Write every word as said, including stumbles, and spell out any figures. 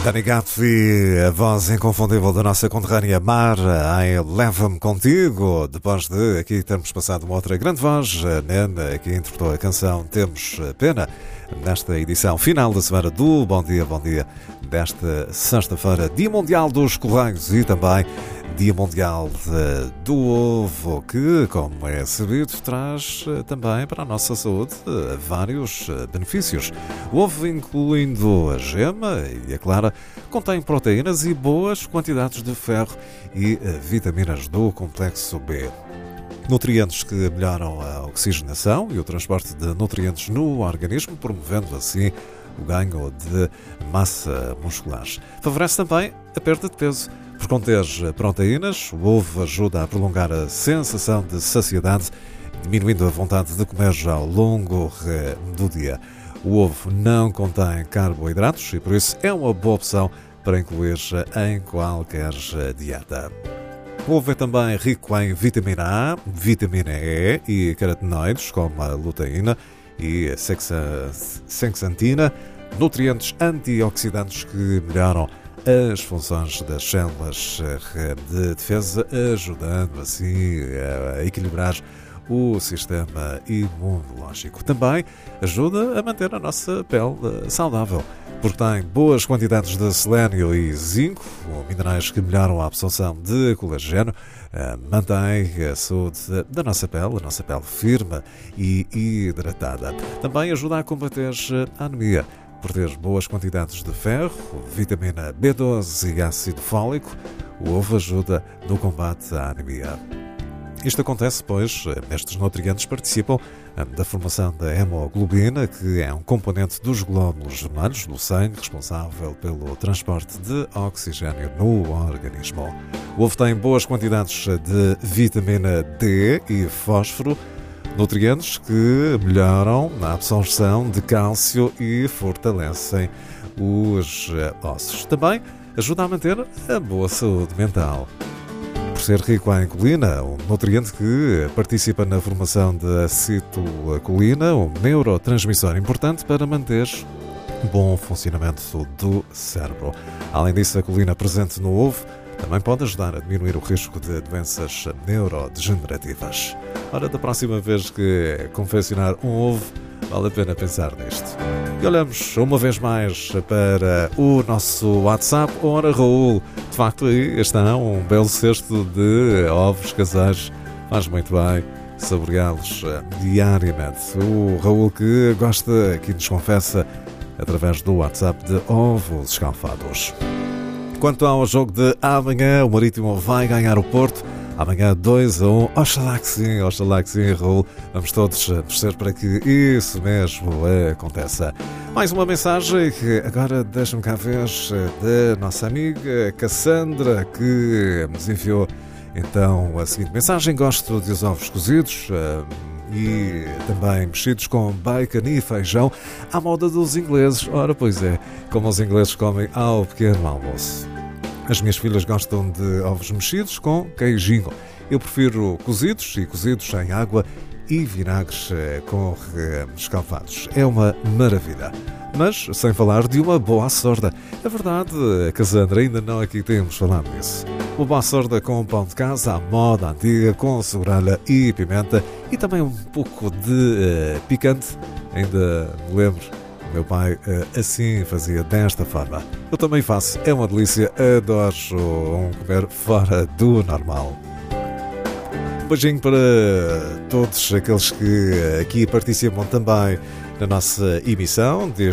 Dani Gapfi, a voz inconfundível da nossa conterrânea Mar, em Leva-me Contigo, depois de aqui termos passado uma outra grande voz, a Nena, que interpretou a canção Temos Pena, nesta edição final da semana do Bom Dia, Bom Dia, desta sexta-feira, Dia Mundial dos Correios e também Dia Mundial do Ovo, que, como é sabido, traz também para a nossa saúde vários benefícios. O ovo, incluindo a gema e a clara, contém proteínas e boas quantidades de ferro e vitaminas do complexo B. Nutrientes que melhoram a oxigenação e o transporte de nutrientes no organismo, promovendo assim o ganho de massa muscular. Favorece também a perda de peso. Por conter proteínas, o ovo ajuda a prolongar a sensação de saciedade, diminuindo a vontade de comer ao longo do dia. O ovo não contém carboidratos e, por isso, é uma boa opção para incluir em qualquer dieta. O ovo é também rico em vitamina A, vitamina E e carotenoides, como a luteína e zeaxantina, nutrientes antioxidantes que melhoram as funções das células de defesa, ajudando assim a equilibrar o sistema imunológico. Também ajuda a manter a nossa pele saudável, porque tem boas quantidades de selênio e zinco, minerais que melhoram a absorção de colageno, mantém a saúde da nossa pele, a nossa pele firme e hidratada. Também ajuda a combater a anemia, por ter boas quantidades de ferro, vitamina B doze e ácido fólico. O ovo ajuda no combate à anemia. Isto acontece, pois, estes nutrientes participam da formação da hemoglobina, que é um componente dos glóbulos vermelhos do sangue, responsável pelo transporte de oxigênio no organismo. O ovo tem boas quantidades de vitamina D e fósforo, nutrientes que melhoram a absorção de cálcio e fortalecem os ossos. Também ajuda a manter a boa saúde mental. Por ser rico em colina, um nutriente que participa na formação de acetilcolina, um neurotransmissor importante para manter o bom funcionamento do cérebro. Além disso, a colina presente no ovo também pode ajudar a diminuir o risco de doenças neurodegenerativas. Ora, da próxima vez que confeccionar um ovo, vale a pena pensar nisto. E olhamos uma vez mais para o nosso WhatsApp. Ora, Raul, de facto aí está um belo cesto de ovos caseiros. Faz muito bem saboreá-los diariamente. O Raul que gosta, que nos confessa através do WhatsApp, de ovos escalfados. Quanto ao jogo de amanhã, o Marítimo vai ganhar o Porto. Amanhã dois a um. Oxalá que sim, oxalá que sim, Raul. Vamos todos torcer para que isso mesmo aconteça. Mais uma mensagem que agora deixa-me cá ver, da nossa amiga Cassandra, que nos enviou então a seguinte mensagem: gosto de os ovos cozidos e também mexidos com bacon e feijão, à moda dos ingleses. Ora, pois é, como os ingleses comem ao pequeno almoço. As minhas filhas gostam de ovos mexidos com queijinho. Eu prefiro cozidos e cozidos em água e vinagres com escalfados. É uma maravilha. Mas sem falar de uma boa sorda. É verdade, Cassandra, ainda não aqui temos falado nisso. Uma boa sorda com pão de casa à moda antiga, com sobralha e pimenta e também um pouco de uh, picante. Ainda me lembro, o meu pai uh, assim fazia desta forma. Eu também faço, é uma delícia, adoro um comer fora do normal. Um beijinho para todos aqueles que aqui participam também na nossa emissão.